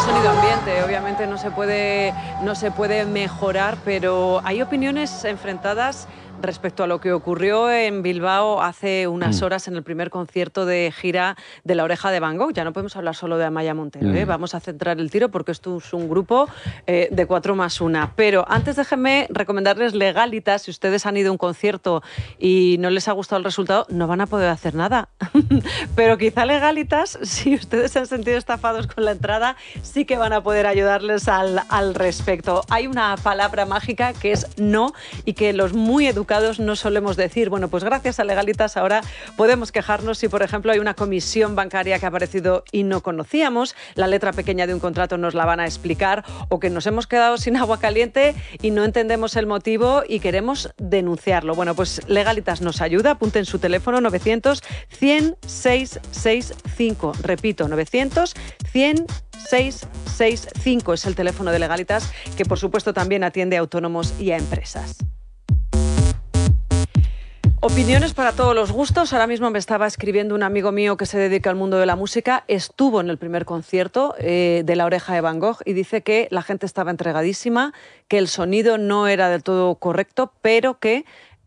sonido ambiente, obviamente no se puede mejorar, pero hay opiniones enfrentadas respecto a lo que ocurrió en Bilbao hace unas horas en el primer concierto de gira de La Oreja de Van Gogh. Ya no podemos hablar solo de Amaya Montero, ¿eh? Vamos a centrar el tiro porque esto es un grupo de 4 más 1. Pero antes déjenme recomendarles Legalitas. Si ustedes han ido a un concierto y no les ha gustado el resultado, no van a poder hacer nada. Pero quizá Legalitas, si ustedes se han sentido estafados con la entrada, sí que van a poder ayudarles al respecto. Hay una palabra mágica que es no y que los muy educados no solemos decir. Bueno, pues gracias a Legalitas ahora podemos quejarnos si, por ejemplo, hay una comisión bancaria que ha aparecido y no conocíamos, la letra pequeña de un contrato nos la van a explicar, o que nos hemos quedado sin agua caliente y no entendemos el motivo y queremos denunciarlo. Bueno, pues Legalitas nos ayuda. Apunten su teléfono 900-100-665. Repito, 900-100-665 es el teléfono de Legalitas, que por supuesto también atiende a autónomos y a empresas. Opiniones para todos los gustos. Ahora mismo me estaba escribiendo un amigo mío que se dedica al mundo de la música. Estuvo en el primer concierto de La Oreja de Van Gogh y dice que la gente estaba entregadísima, que el sonido no era del todo correcto, pero que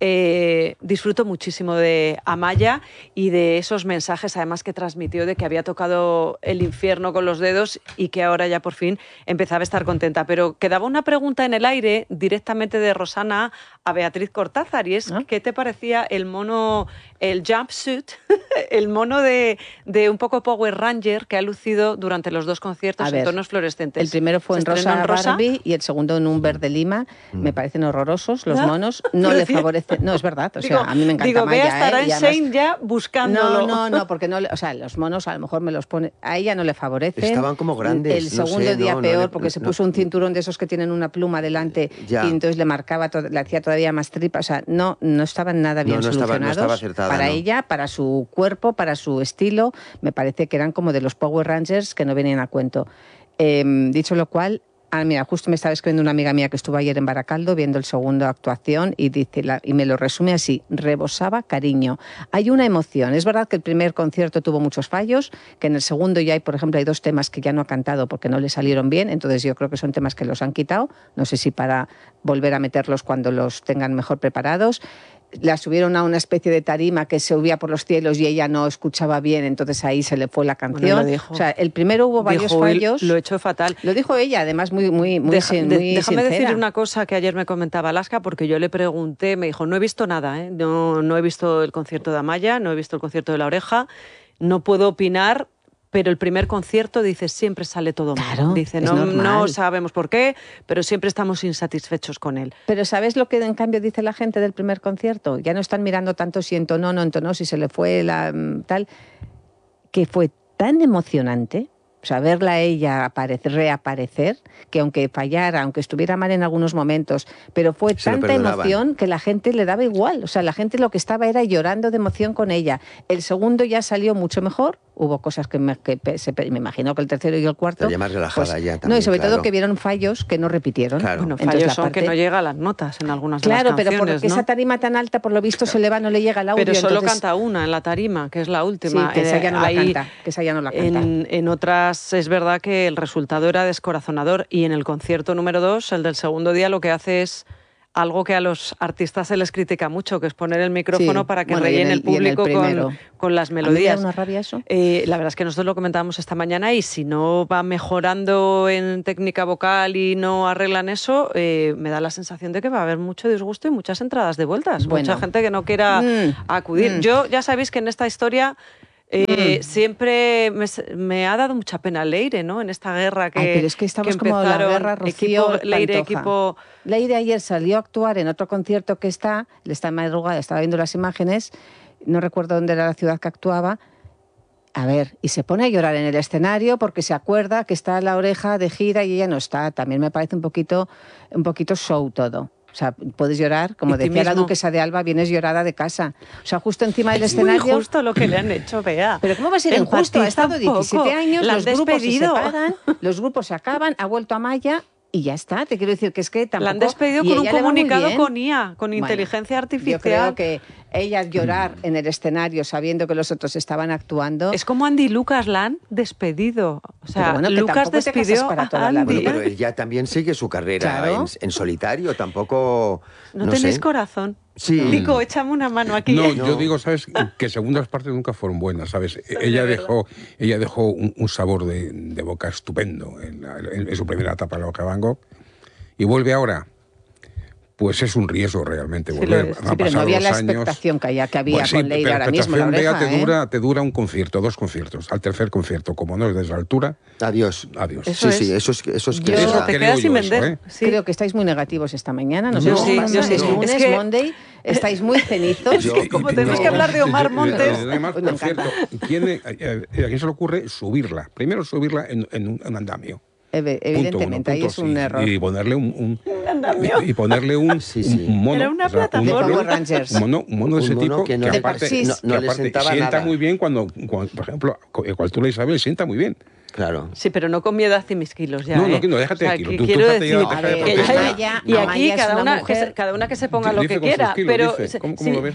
disfruto muchísimo de Amaya y de esos mensajes además que transmitió de que había tocado el infierno con los dedos y que ahora ya por fin empezaba a estar contenta. Pero quedaba una pregunta en el aire directamente de Rosana a Beatriz Cortázar, y es ¿qué te parecía el mono, el jumpsuit, el mono de un poco Power Ranger que ha lucido durante los 2 conciertos en tonos fluorescentes? El primero fue en rosa Barbie y el segundo en un verde lima. Me parecen horrorosos los monos, no le favorece. No, es verdad, o sea, a mí me encanta Maya. Bea estará en Shane ya buscándolo. No, porque no, o sea, los monos a lo mejor me los pone, a ella no le favorecen. Estaban como grandes. El segundo día peor, porque se puso un cinturón de esos que tienen una pluma delante y entonces le marcaba, le hacía todavía más tripa, o sea, no estaban nada bien solucionados. No estaba acertada, para ella, para su cuerpo, para su estilo, me parece que eran como de los Power Rangers que no venían a cuento. Dicho lo cual, mira, justo me estaba escribiendo una amiga mía que estuvo ayer en Baracaldo viendo el segundo actuación y dice, y me lo resume así: rebosaba cariño. Hay una emoción. Es verdad que el primer concierto tuvo muchos fallos, que en el segundo ya hay, por ejemplo, hay 2 temas que ya no ha cantado porque no le salieron bien, entonces yo creo que son temas que los han quitado, no sé si para volver a meterlos cuando los tengan mejor preparados. La subieron a una especie de tarima que se subía por los cielos y ella no escuchaba bien, entonces ahí se le fue la canción. Bueno, lo dijo. O sea, el primero hubo varios fallos. Lo echó fatal. Lo dijo ella, además muy sincera. Déjame decir una cosa que ayer me comentaba Alaska, porque yo le pregunté, me dijo, no he visto nada, no he visto el concierto de Amaya, no he visto el concierto de La Oreja, no puedo opinar. Pero el primer concierto, dice, siempre sale todo mal. Claro, dice, no sabemos por qué, pero siempre estamos insatisfechos con él. Pero ¿sabes lo que en cambio dice la gente del primer concierto? Ya no están mirando tanto si entonó, no entonó, si se le fue la tal, que fue tan emocionante, o sea, verla a ella reaparecer, que aunque fallara, aunque estuviera mal en algunos momentos, pero fue tanta emoción que la gente le daba igual. O sea, la gente lo que estaba era llorando de emoción con ella. El segundo ya salió mucho mejor. Hubo cosas que me imagino que el tercero y el cuarto... Estaría más relajada pues, ya también, no, y sobre todo que vieron fallos que no repitieron. Claro. Bueno, fallos son que no llega a las notas en algunas de las canciones, pero porque esa tarima tan alta, por lo visto, se le va, no le llega el audio. Pero solo entonces... canta una en la tarima, que es la última. Sí, que esa ya no la canta. Que esa ya no la canta. En otras es verdad que el resultado era descorazonador, y en el concierto número 2, el del segundo día, lo que hace es algo que a los artistas se les critica mucho, que es poner el micrófono para que rellene el público con las melodías. ¿A mí me da una rabia eso? La verdad es que nosotros lo comentábamos esta mañana, y si no va mejorando en técnica vocal y no arreglan eso, me da la sensación de que va a haber mucho disgusto y muchas entradas de vueltas. Mucha gente que no quiera acudir. Yo, ya sabéis que en esta historia... siempre me ha dado mucha pena Leire, ¿no? En esta guerra que pero es que estamos como la guerra Rocío Leire, Leire ayer salió a actuar en otro concierto que está en madrugada, estaba viendo las imágenes, no recuerdo dónde era la ciudad que actuaba. A ver, y se pone a llorar en el escenario porque se acuerda que está La Oreja de gira y ella no está. También me parece un poquito show todo. O sea, puedes llorar, como decía la duquesa de Alba, vienes llorada de casa. O sea, justo encima del escenario... Es muy injusto lo que le han hecho, Bea. Pero ¿cómo va a ser injusto? Ha estado 17 años, los grupos se separan, los grupos se acaban, ha vuelto Amaya Y ya está, te quiero decir que es que tampoco... La han despedido con un comunicado con IA, con inteligencia artificial. Yo creo que ella llorar en el escenario sabiendo que los otros estaban actuando... Es como Andy Lucas, la han despedido. O sea, bueno, Lucas despidió para toda a Andy. la vida. Pero ella también sigue su carrera en solitario, tampoco... No tenéis corazón. Sí. Nico, échame una mano aquí. No, yo digo, ¿sabes? Que segundas partes nunca fueron buenas, ¿sabes? Ella dejó un sabor de boca estupendo en su primera etapa en la Boca Van Gogh, y vuelve ahora. Pues es un riesgo realmente volver. Sí, pero no había la expectación que había pues con Leire ahora mismo. La oreja, te dura un concierto, 2 conciertos. Al tercer concierto, como no es desde la altura... Adiós. Eso es que te quedas sin vender. Sí. Creo que estáis muy negativos esta mañana. No sé si es lunes, Monday. Estáis muy cenizos. Como tenemos que hablar de Omar Montes... Además, por cierto, ¿a quién se le ocurre subirla? Primero subirla en un andamio. Evidentemente, ahí es un error. Y ponerle un mono. Era una plataforma. Un mono de ese tipo que aparte sienta muy bien cuando, por ejemplo, Cultura Isabel sienta muy bien. Claro. Sí, pero no con mi edad y mis kilos ya. No, déjate de kilos. Quiero decir, y aquí cada una que se ponga lo que quiera. Pero ¿cómo lo ves?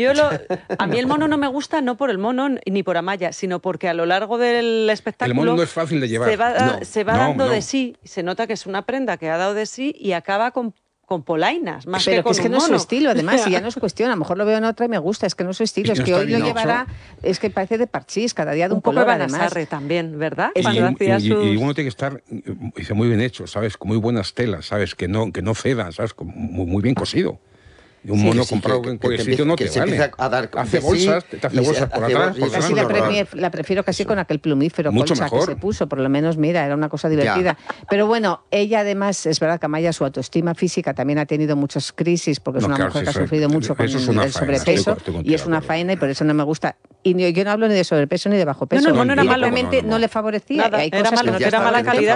A mí el mono no me gusta, no por el mono ni por Amaya, sino porque a lo largo del espectáculo... El mono no es fácil de llevar. Se va dando de sí. Se nota que es una prenda que ha dado de sí y acaba con polainas, más pero que con es que no es su estilo, además, y ya no es cuestión, a lo mejor lo veo en otra y me gusta, es que no es su estilo, es que hoy lo llevará, es que parece de parchís, cada día de un color, además. También, ¿verdad? Y uno tiene que estar muy bien hecho, ¿sabes? Con muy buenas telas, ¿sabes? Que no cedan, ¿sabes? Muy bien cosido. Y un mono comprado en cualquier sitio no te vale. Hace bolsas, te hace bolsas por atrás. Casi la prefiero casi con aquel plumífero colcha que se puso, por lo menos, mira, era una cosa divertida. Pero bueno, ella además, es verdad que Amaya, su autoestima física también ha tenido muchas crisis, porque es una mujer que ha sufrido mucho con el sobrepeso, y es una faena, y por eso no me gusta. Y yo no hablo ni de sobrepeso ni de bajo peso. No, el mono era malo. No le favorecía. Nada, era mala calidad.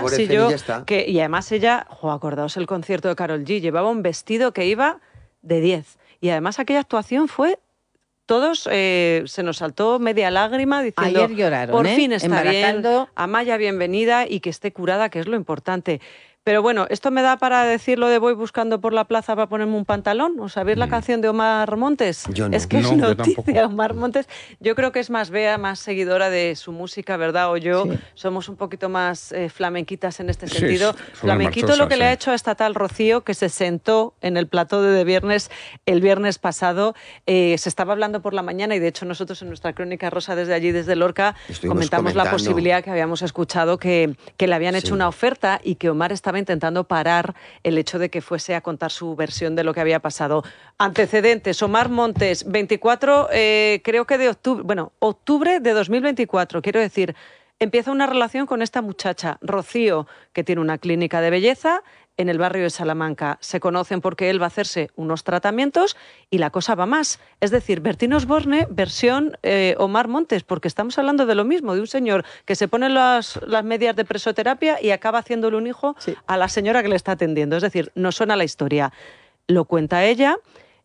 Y además ella, acordaos el concierto de Karol G, llevaba un vestido que iba de 10. Y además aquella actuación fue... Todos se nos saltó media lágrima diciendo... Ayer lloraron, por fin está bien, Amaya bienvenida y que esté curada, que es lo importante. Pero bueno, esto me da para decir lo de voy buscando por la plaza para ponerme un pantalón. ¿O sabéis la canción de Omar Montes? Yo no. Es que es noticia, Omar Montes. Yo creo que es más Bea, más seguidora de su música, ¿verdad? O yo somos un poquito más flamenquitas en este sentido. Flamenquito lo que le ha hecho a esta tal Rocío, que se sentó en el plató de Viernes el viernes pasado. Se estaba hablando por la mañana y de hecho nosotros en nuestra crónica rosa desde allí, desde Lorca, comentamos la posibilidad que habíamos escuchado que le habían hecho una oferta y que Omar estaba intentando parar el hecho de que fuese a contar su versión de lo que había pasado. Antecedentes, Omar Montes, 24, creo que de octubre de 2024, quiero decir, empieza una relación con esta muchacha, Rocío, que tiene una clínica de belleza en el barrio de Salamanca. Se conocen porque él va a hacerse unos tratamientos y la cosa va más. Es decir, Bertín Osborne, versión Omar Montes, porque estamos hablando de lo mismo, de un señor que se pone las medias de presoterapia y acaba haciéndole un hijo a la señora que le está atendiendo. Es decir, no suena la historia. Lo cuenta ella,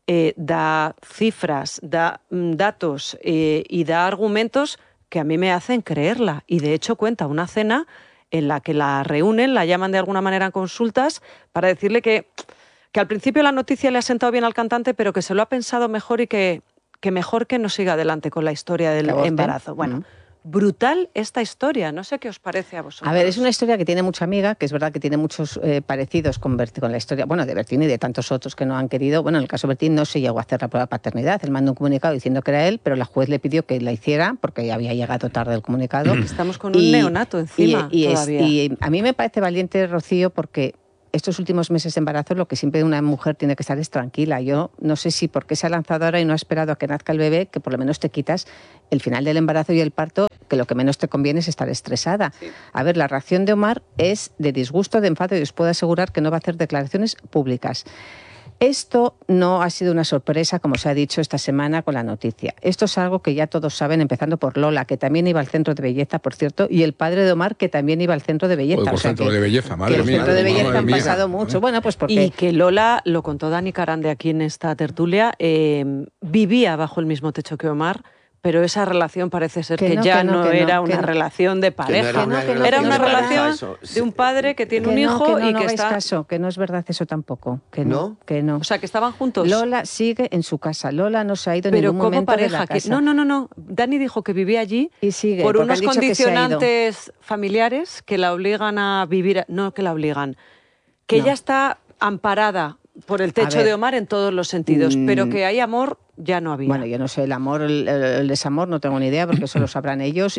da cifras, da datos y da argumentos que a mí me hacen creerla. Y de hecho cuenta una cena en la que la reúnen, la llaman de alguna manera en consultas para decirle que al principio la noticia le ha sentado bien al cantante, pero que se lo ha pensado mejor y que mejor que no siga adelante con la historia del embarazo. Bueno, brutal esta historia. No sé qué os parece a vosotros. A ver, es una historia que tiene mucha amiga, que es verdad que tiene muchos parecidos con la historia, bueno, de Bertín y de tantos otros que no han querido. Bueno, en el caso de Bertín no se llegó a hacer la prueba de paternidad. Él mandó un comunicado diciendo que era él, pero la juez le pidió que la hiciera porque ya había llegado tarde el comunicado. Estamos con un neonato encima todavía. Y a mí me parece valiente, Rocío, porque estos últimos meses de embarazo lo que siempre una mujer tiene que estar es tranquila. Yo no sé si porque se ha lanzado ahora y no ha esperado a que nazca el bebé, que por lo menos te quitas el final del embarazo y el parto, que lo que menos te conviene es estar estresada. Sí. A ver, la reacción de Omar es de disgusto, de enfado, y os puedo asegurar que no va a hacer declaraciones públicas. Esto no ha sido una sorpresa, como se ha dicho esta semana con la noticia. Esto es algo que ya todos saben, empezando por Lola, que también iba al centro de belleza, por cierto, y el padre de Omar, que también iba al centro de belleza. Por centro de belleza, madre mía. El centro de belleza han pasado mucho. Bueno, pues porque... Y que Lola, lo contó Dani Carande aquí en esta tertulia, vivía bajo el mismo techo que Omar, Pero esa relación parece ser que ya no era una relación de pareja. Era una relación de un padre que tiene un hijo y que está... caso, que no es verdad eso tampoco. Que no. O sea, que estaban juntos. Lola sigue en su casa. Lola no se ha ido en ningún momento de la casa. No. Dani dijo que vivía allí y sigue, por unos condicionantes familiares que la obligan a vivir... No que la obligan. Que ella está amparada por el techo de Omar en todos los sentidos, pero que hay amor ya no había. Bueno, yo no sé, el amor, el desamor, no tengo ni idea, porque eso lo sabrán ellos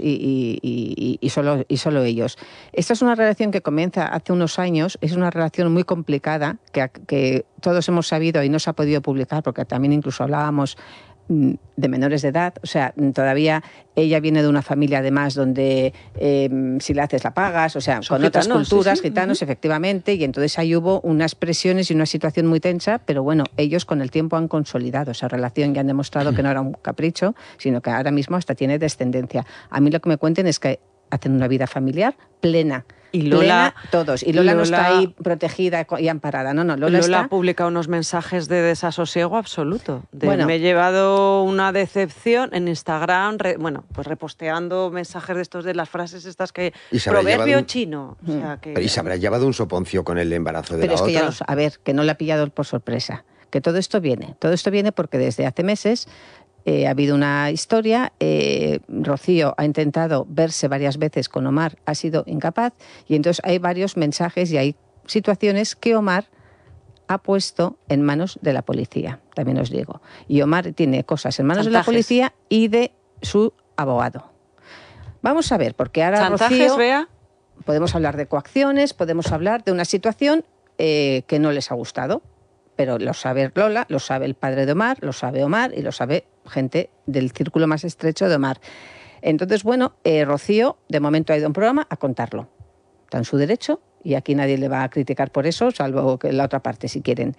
y solo ellos. Esta es una relación que comienza hace unos años, es una relación muy complicada, que todos hemos sabido y no se ha podido publicar, porque también incluso hablábamos de menores de edad, o sea, todavía ella viene de una familia además donde si la haces la pagas, o sea, con gitanos, otras culturas, gitanos, efectivamente, y entonces ahí hubo unas presiones y una situación muy tensa, pero bueno, ellos con el tiempo han consolidado esa relación y han demostrado que no era un capricho, sino que ahora mismo hasta tiene descendencia. A mí lo que me cuenten es que hacen una vida familiar plena. Y Lola, todos. Y Lola no está ahí protegida y amparada. No, Lola ha publicado unos mensajes de desasosiego absoluto. Me he llevado una decepción en Instagram, pues reposteando mensajes de estos, de las frases estas que... Proverbio chino. O sea, y se habrá llevado un soponcio con el embarazo de la otra. Pero es que que no le ha pillado por sorpresa. Que todo esto viene porque desde hace meses... ha habido una historia, Rocío ha intentado verse varias veces con Omar, ha sido incapaz, y entonces hay varios mensajes y hay situaciones que Omar ha puesto en manos de la policía, también os digo. Y Omar tiene cosas en manos de la policía y de su abogado. Vamos a ver, porque ahora Rocío... Podemos hablar de coacciones, podemos hablar de una situación que no les ha gustado. Pero lo sabe Lola, lo sabe el padre de Omar, lo sabe Omar y lo sabe gente del círculo más estrecho de Omar. Entonces, bueno, Rocío de momento ha ido a un programa a contarlo. Está en su derecho y aquí nadie le va a criticar por eso, salvo que la otra parte, si quieren.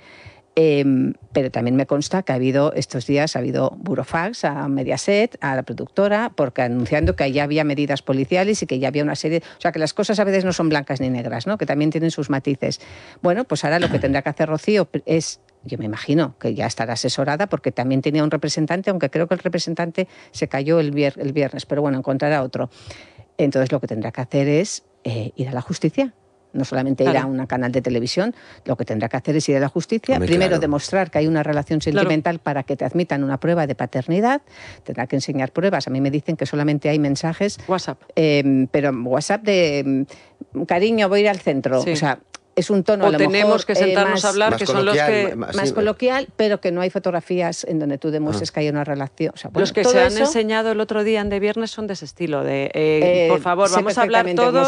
Pero también me consta que estos días ha habido burofax a Mediaset, a la productora, porque anunciando que ya había medidas policiales y que ya había una serie... O sea, que las cosas a veces no son blancas ni negras, ¿no? Que también tienen sus matices. Bueno, pues ahora lo que tendrá que hacer Rocío es... Yo me imagino que ya estará asesorada porque también tenía un representante, aunque creo que el representante se cayó el viernes, pero bueno, encontrará otro. Entonces lo que tendrá que hacer es ir a la justicia. No solamente ir a un canal de televisión, lo que tendrá que hacer es ir a la justicia, primero demostrar que hay una relación sentimental para que te admitan una prueba de paternidad, tendrá que enseñar pruebas. A mí me dicen que solamente hay mensajes... WhatsApp. Pero WhatsApp de cariño, voy a ir al centro. Sí. O sea, es un tono o a lo tenemos mejor, que sentarnos a hablar, que son los que... Más coloquial, pero que no hay fotografías en donde tú demuestres que hay una relación. O sea, bueno, los que se han enseñado el otro día en De Viernes son de ese estilo, por favor, vamos a hablar todos...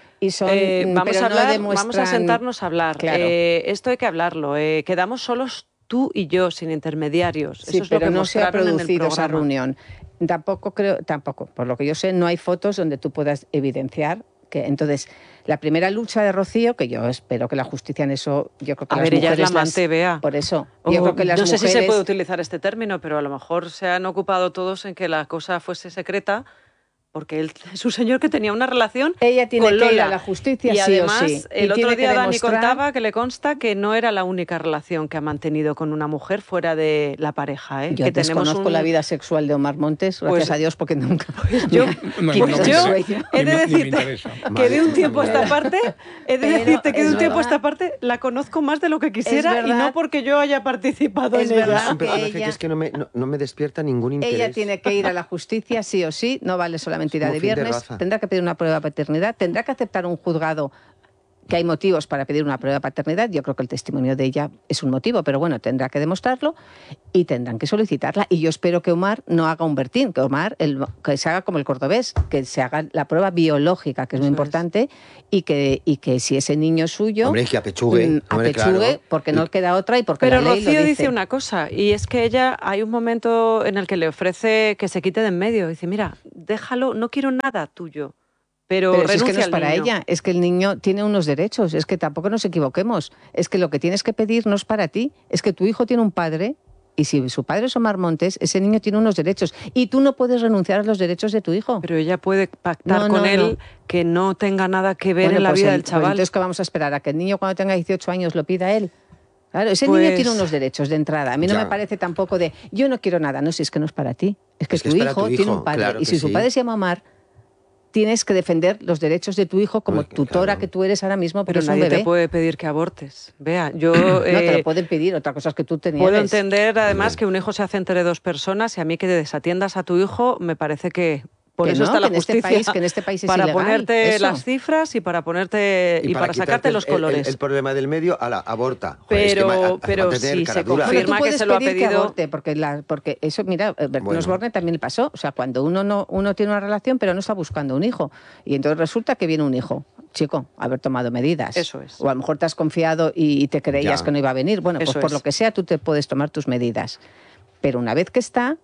vamos a sentarnos a hablar. Claro. Esto hay que hablarlo. Quedamos solos tú y yo, sin intermediarios. Sí, eso es pero lo que no se ha producido esa programa. Reunión. Tampoco, por lo que yo sé, no hay fotos donde tú puedas evidenciar que... Entonces, la primera lucha de Rocío, que yo espero que la justicia en eso... Yo creo que ella es la amante, Bea. Por eso. Yo creo que las no sé mujeres... si se puede utilizar este término, pero a lo mejor se han ocupado todos en que la cosa fuese secreta, porque él es un señor que tenía una relación ella tiene con Lola. Que ir a la justicia, y sí además, o sí. El otro día Dani contaba que le consta que no era la única relación que ha mantenido con una mujer fuera de la pareja. Yo que desconozco la vida sexual de Omar Montes, gracias a Dios, porque nunca... Yo he de decirte que de un tiempo a esta parte, la conozco más de lo que quisiera y no porque yo haya participado en ella. Es que no me despierta ningún interés. Ella tiene que ir a la justicia sí o sí, no vale solamente ir de viernes, tendrá que pedir una prueba de paternidad, tendrá que aceptar un juzgado que hay motivos para pedir una prueba de paternidad. Yo creo que el testimonio de ella es un motivo, pero bueno, tendrá que demostrarlo y tendrán que solicitarla. Y yo espero que Omar no haga un Bertín, que Omar que se haga como el cordobés, que se haga la prueba biológica, que es muy importante, y que si ese niño es suyo... Hombre, que apechugue. Claro. Porque no queda otra y porque pero la ley Rocío lo dice. Dice una cosa, y es que ella, hay un momento en el que le ofrece que se quite de en medio. Dice, mira, déjalo, no quiero nada tuyo. Pero es que no es para niño. ella, es que el niño tiene unos derechos, es que tampoco nos equivoquemos, es que lo que tienes que pedir no es para ti, es que tu hijo tiene un padre y si su padre es Omar Montes, ese niño tiene unos derechos y tú no puedes renunciar a los derechos de tu hijo. Pero ella puede pactar con él que no tenga nada que ver en la vida del chaval. Entonces, ¿qué vamos a esperar? ¿A que el niño cuando tenga 18 años lo pida él? Claro, ese Pues- niño tiene unos derechos de entrada. A mí no Ya. me parece tampoco de, yo no quiero nada. No, si es que no es para ti. Es que Es que tu es para hijo tu tiene hijo, un padre. claro Y que si su sí. padre se llama Omar, tienes que defender los derechos de tu hijo como Hombre, tutora claro. que tú eres ahora mismo, pero Pero es un nadie bebé. te puede pedir que abortes. Vea, yo No te lo pueden pedir, otra cosa es que tú te puedo niegues. entender además Hombre. que un hijo se hace entre dos personas y a mí que desatiendas a tu hijo me parece que por Que eso no, está la que en este justicia. país- que en este país es para ilegal, ponerte eso. las cifras y para ponerte y para sacarte quitarte los el colores. problema del medio, a la aborta. Joder, es que Pero va a tener si cara se dura. confirma Bueno, tú que puedes se lo ha pedir que pedido- aborte, porque eso, mira, Bertín Bueno. Osborne también le pasó. O sea, cuando uno tiene una relación, pero no está buscando un hijo. Y entonces resulta que viene un hijo. Chico, haber tomado medidas. Eso es. O a lo mejor te has confiado y te creías Ya. que no iba a venir. Bueno, pues Eso por es. lo que sea, tú te puedes tomar tus medidas. Pero una vez que está.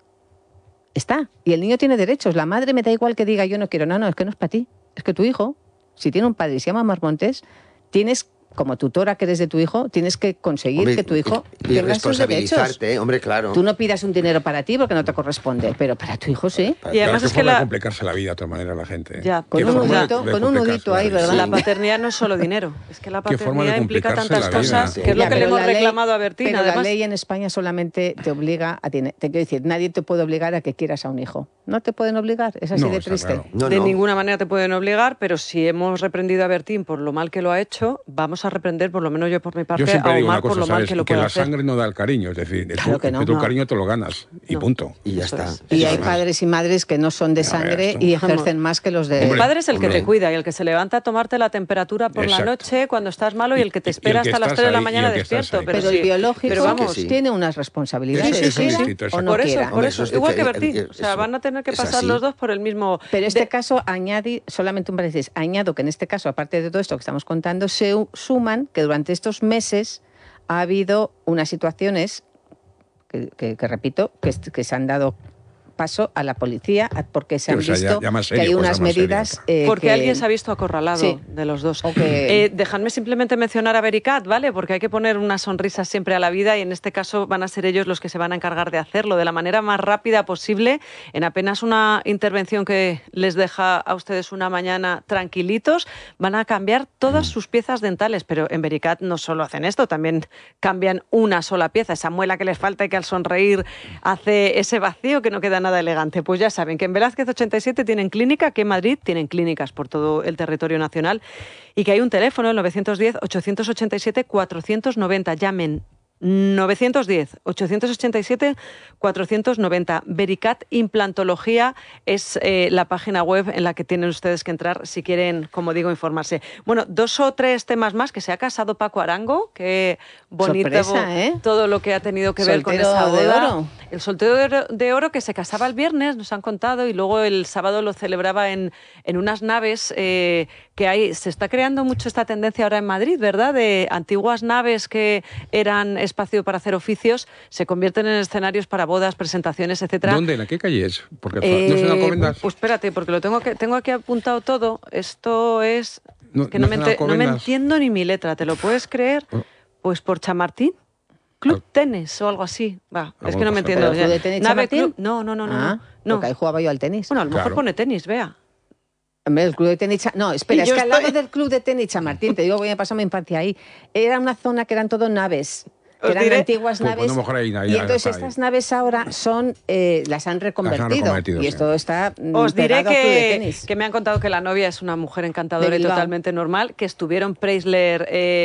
Y el niño tiene derechos. La madre me da igual que diga yo no quiero. No, es que no es para ti. Es que tu hijo, si tiene un padre y se llama Mar Montes, tienes, como tutora que eres de tu hijo, tienes que conseguir Hombre, que tu hijo y tenga sus derechos. responsabilizarte, hombre, claro. Tú no pidas un dinero para ti porque no te corresponde, pero para tu hijo sí. Y además Claro, es que forma de la, complicarse la vida de otra manera a la gente. ¿eh? Ya, Con Qué un forma de nudito, con un complicarse nudito la ahí, vida. ¿verdad? la Sí. paternidad no es solo dinero. Es que la Qué forma de paternidad implica complicarse tantas la vida. cosas, que es lo Ya, que le pero hemos la ley- reclamado a Bertín. Pero Además, la ley en España solamente te obliga a tener. Te quiero decir, nadie te puede obligar a que quieras a un hijo. No te pueden obligar, es así No, de está triste. claro. No, de no. ninguna manera te pueden obligar, pero si hemos reprendido a Bertín por lo mal que lo ha hecho, vamos a reprender, por lo menos yo por mi parte, Yo siempre a digo Omar una cosa, por lo mal ¿sabes? que lo Que puede la hacer. sangre no da el cariño, es decir, Claro que no. tu No. cariño te lo ganas y No. punto. Y ya Eso está. es. Y Eso hay es. padres y madres que no son de Ya ves sangre tú. y ejercen más que los de. El padre es el que hombre. te cuida y el que se levanta a tomarte la temperatura por la Exacto. noche cuando estás malo y el que te Y el espera que hasta las estás 3 de la ahí, y mañana el que estás despierto. ahí. Pero sí, el biológico pero vamos, sí. tiene unas responsabilidades. Eso es quiera distinto, eso. o no por eso, quiera. por Hombre, eso. eso es Igual que diferente. Bertín. O sea, Eso van a tener que es pasar así. los dos por el mismo. Pero este caso añade, solamente un paréntesis, añado que en este caso, aparte de todo esto que estamos contando, se suman que durante estos meses ha habido unas situaciones que repito, que se han dado paso a la policía porque se han O sea, visto ya más que serio, hay cosa unas más seria. medidas Porque que- alguien se ha visto acorralado Sí. de los dos. O que- Dejadme simplemente mencionar a Vericat, ¿vale? Porque hay que poner una sonrisa siempre a la vida y en este caso van a ser ellos los que se van a encargar de hacerlo de la manera más rápida posible, en apenas una intervención que les deja a ustedes una mañana tranquilitos, van a cambiar todas sus piezas dentales, pero en Vericat no solo hacen esto, también cambian una sola pieza, esa muela que les falta y que al sonreír hace ese vacío que no queda nada elegante. Pues ya saben que en Velázquez 87 tienen clínica, que en Madrid tienen clínicas por todo el territorio nacional y que hay un teléfono, el 910-887-490. Llamen 910-887-490. Vericat Implantología es la página web en la que tienen ustedes que entrar si quieren, como digo, informarse. Bueno, 2 o 3 temas más, que se ha casado Paco Arango, qué bonito Sorpresa, ¿eh? todo lo que ha tenido que ver con Soltero esa de boda. oro. El soltero de oro que se casaba el viernes, nos han contado, y luego el sábado lo celebraba en unas naves que hay. Se está creando mucho esta tendencia ahora en Madrid, ¿verdad? De antiguas naves que eran espacio para hacer oficios, se convierten en escenarios para bodas, presentaciones, etcétera. ¿Dónde? ¿En qué calle es? Porque no se dan comendas. Pues espérate, porque tengo aquí apuntado todo. Esto es... No- que no no, se me dan ente- no me comendas. entiendo ni mi letra, ¿te lo puedes creer? Oh. Pues por Chamartín. Club Ah. Tenis o algo así. Va, es que no me bueno, pues entiendo. ¿Pero el Club de Tenis Nave Chamartín? Club- No. Ah, No. porque ahí jugaba yo al tenis. Bueno, a lo mejor Claro. pone tenis, vea. Hombre, el club de tenis... No, espera, Y es yo que al lado estoy- del club de tenis Chamartín, te digo, voy a pasar mi infancia ahí, era una zona que eran todo naves. Que Os eran diré- antiguas Pues, naves. a lo mejor ahí y ya entonces está ahí. estas naves ahora son las han reconvertido. reconvertido, Y sí. esto está Os diré pegado al club de tenis. que me han contado que la novia es una mujer encantadora De y Bilbao. totalmente normal, que estuvieron Preisler,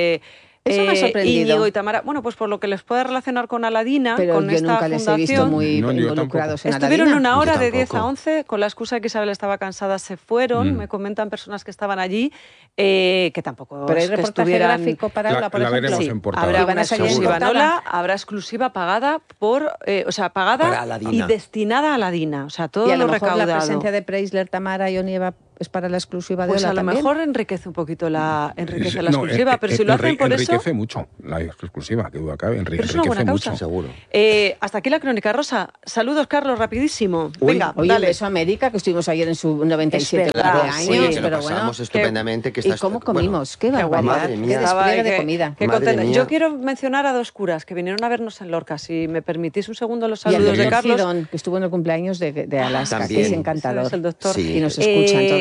Eso me ha sorprendido. Íñigo y Tamara, bueno, pues por lo que les puede relacionar con Aladina, Pero con yo esta nunca les he fundación. visto muy No, yo involucrados en Estuvieron Aladina. una hora Yo de 10 a tampoco. 11, con la excusa de que Isabel estaba cansada, se fueron. Me comentan personas que estaban allí, que tampoco Pero hay es que reportaje estuvieran... gráfico para La- ahora, por la ejemplo. veremos Sí, en portada. habrá Y van una a salir en exclusiva portada. Nola, habrá exclusiva pagada por, pagada Para Aladina. y destinada a Aladina. O sea, todo Y a lo lo mejor recaudado. la presencia de Preisler, Tamara y Onieva es para la exclusiva de Pues Ola a lo también. mejor enriquece un poquito la exclusiva, No, pero si lo hacen por eso... enriquece mucho la exclusiva, que duda cabe. Pero es una buena Enriquece causa. mucho. Seguro. Hasta aquí la crónica rosa. Saludos, Carlos, rapidísimo. Uy. Venga, Oye, un dale. beso a América, que estuvimos ayer en su 97 Es verdad, cumpleaños, sí, que lo pero pasamos bueno. estupendamente. Que ¿Y estás- cómo comimos? Qué Qué barbaridad, madre qué mía. despliegue de Qué- comida. qué Madre contenta. mía. Yo quiero mencionar a dos curas que vinieron a vernos en Lorca. Si me permitís un segundo los Y al saludos de doctor Carlos. Girón, que estuvo en el cumpleaños de Alaska, que También. es encantador. Es el doctor. Sí. Y nos escuchan todos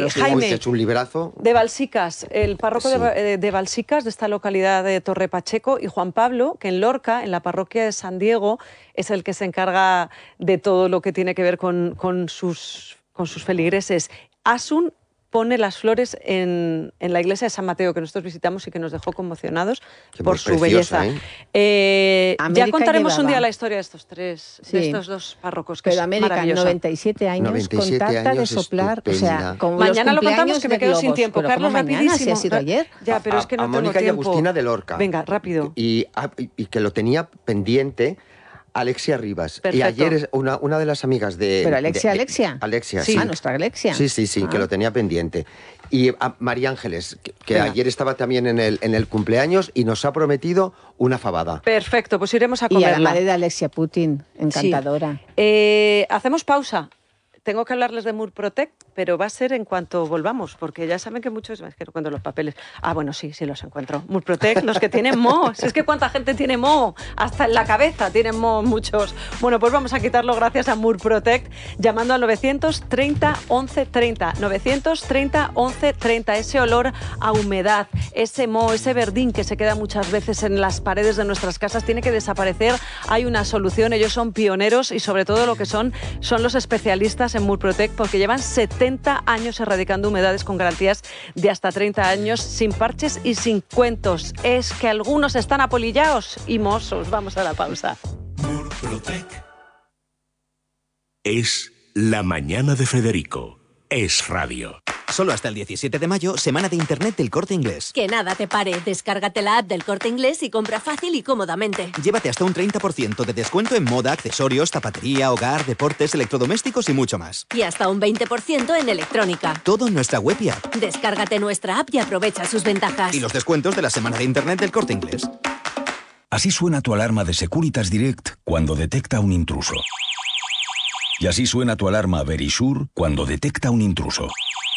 los Jaime, es un librazo. de Balsicas, el párroco Sí. de Balsicas, de esta localidad de Torre Pacheco, y Juan Pablo, que en Lorca, en la parroquia de San Diego, es el que se encarga de todo lo que tiene que ver con sus feligreses. Asun pone las flores en la iglesia de San Mateo, que nosotros visitamos y que nos dejó conmocionados por su preciosa, belleza. América Ya contaremos un llevaba. día la historia de estos tres, Sí. de estos dos párrocos, que Pero es América, maravillosa. 97 años 97 con tarta de años, soplar. O sea, estupenda. como Mañana los lo contamos, cumpleaños que me de quedo sin globos. tiempo. Pero Carlos, ¿cómo mañana? rapidísimo. Si ha sido ayer. Ya, pero es que no a tengo Mónica y tiempo. Agustina de Lorca. Venga, rápido. Y que lo tenía pendiente Alexia Rivas. Perfecto. Y ayer una de las amigas de... ¿Pero Alexia? Alexia, Sí. sí. Nuestra Alexia. Sí, que lo tenía pendiente. Y a María Ángeles, que Venga. ayer estaba también en el cumpleaños y nos ha prometido una fabada. Perfecto, pues iremos a Y a la comerla. madre de Alexia Putin, encantadora. Hacemos pausa. Tengo que hablarles de Murprotec, pero va a ser en cuanto volvamos, porque ya saben que muchos... Es que no encuentro los papeles. Bueno, sí los encuentro. Murprotec, los que tienen moho. Si es que cuánta gente tiene moho. Hasta en la cabeza tienen moho muchos. Bueno, pues vamos a quitarlo gracias a Murprotec, llamando al 930 1130. 930 1130. Ese olor a humedad, ese moho, ese verdín que se queda muchas veces en las paredes de nuestras casas, tiene que desaparecer. Hay una solución. Ellos son pioneros y sobre todo lo que son los especialistas en Murprotec, porque llevan 70 años erradicando humedades con garantías de hasta 30 años, sin parches y sin cuentos. Es que algunos están apolillados y mozos. Vamos a la pausa. Murprotec es La Mañana de Federico. Es radio. Solo hasta el 17 de mayo, semana de Internet del Corte Inglés. Que nada te pare. Descárgate la app del Corte Inglés y compra fácil y cómodamente. Llévate hasta un 30% de descuento en moda, accesorios, zapatería, hogar, deportes, electrodomésticos y mucho más. Y hasta un 20% en electrónica. Todo en nuestra web y app. Descárgate nuestra app y aprovecha sus ventajas. Y los descuentos de la semana de Internet del Corte Inglés. Así suena tu alarma de Securitas Direct cuando detecta un intruso. Y así suena tu alarma Verisure cuando detecta un intruso.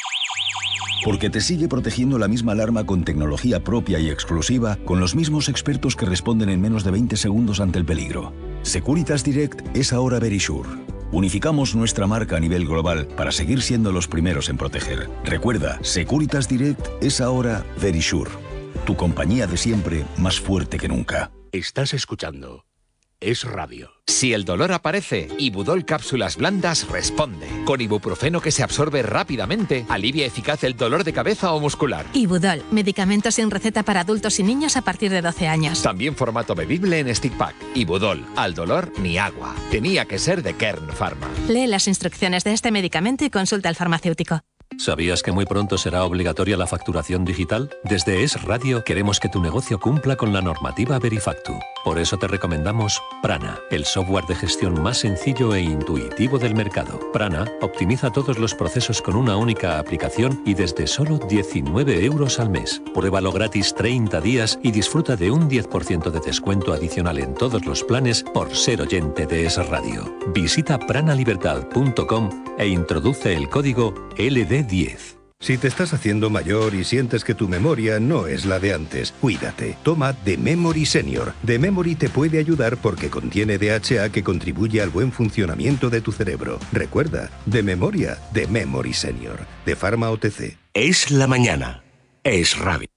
Porque te sigue protegiendo la misma alarma con tecnología propia y exclusiva, con los mismos expertos que responden en menos de 20 segundos ante el peligro. Securitas Direct es ahora Verisure. Unificamos nuestra marca a nivel global para seguir siendo los primeros en proteger. Recuerda, Securitas Direct es ahora Verisure. Tu compañía de siempre, más fuerte que nunca. Estás escuchando Es radio. Si el dolor aparece, Ibudol Cápsulas Blandas responde. Con ibuprofeno que se absorbe rápidamente, alivia eficaz el dolor de cabeza o muscular. Ibudol, medicamento sin receta para adultos y niños a partir de 12 años. También formato bebible en stick pack. Ibudol, al dolor ni agua. Tenía que ser de Kern Pharma. Lee las instrucciones de este medicamento y consulta al farmacéutico. ¿Sabías que muy pronto será obligatoria la facturación digital? Desde Es Radio queremos que tu negocio cumpla con la normativa Verifactu. Por eso te recomendamos Prana, el software de gestión más sencillo e intuitivo del mercado. Prana optimiza todos los procesos con una única aplicación y desde solo 19 euros al mes. Pruébalo gratis 30 días y disfruta de un 10% de descuento adicional en todos los planes por ser oyente de Es Radio. Visita pranalibertad.com e introduce el código LD10. Si te estás haciendo mayor y sientes que tu memoria no es la de antes, cuídate. Toma The Memory Senior. The Memory te puede ayudar porque contiene DHA que contribuye al buen funcionamiento de tu cerebro. Recuerda, de memoria, The Memory Senior. De Pharma OTC. Es la mañana. Es radio.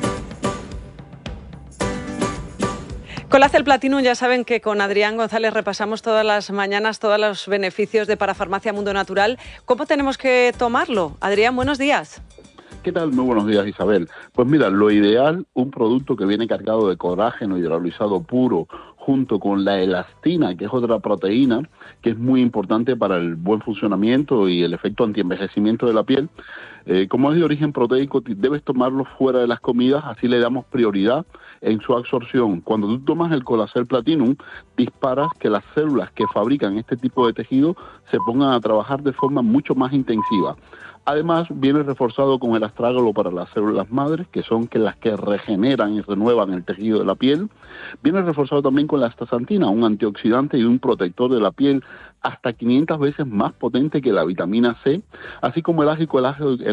Con la Cel Platinum ya saben que con Adrián González repasamos todas las mañanas todos los beneficios de Parafarmacia Mundo Natural. ¿Cómo tenemos que tomarlo? Adrián, buenos días. ¿Qué tal? Muy buenos días, Isabel. Pues mira, lo ideal, un producto que viene cargado de colágeno hidrolizado puro, junto con la elastina, que es otra proteína, que es muy importante para el buen funcionamiento y el efecto antienvejecimiento de la piel. Como es de origen proteico, debes tomarlo fuera de las comidas, así le damos prioridad en su absorción. Cuando tú tomas el Colacel Platinum, disparas que las células que fabrican este tipo de tejido se pongan a trabajar de forma mucho más intensiva. Además, viene reforzado con el astrágalo para las células madres, que son las que regeneran y renuevan el tejido de la piel. Viene reforzado también con la astaxantina, un antioxidante y un protector de la piel hasta 500 veces más potente que la vitamina C, así como el ácido